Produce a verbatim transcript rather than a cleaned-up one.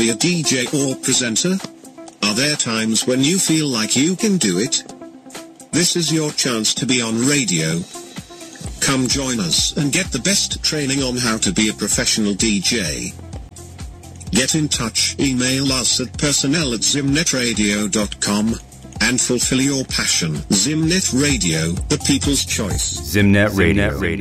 be a D J or presenter? Are there times when you feel like you can do it? This is your chance to be on radio. Come join us and get the best training on how to be a professional D J. Get in touch, email us at personnel at zimnetradio dot com and fulfill your passion. Zimnet Radio, the people's choice. Zimnet Radio.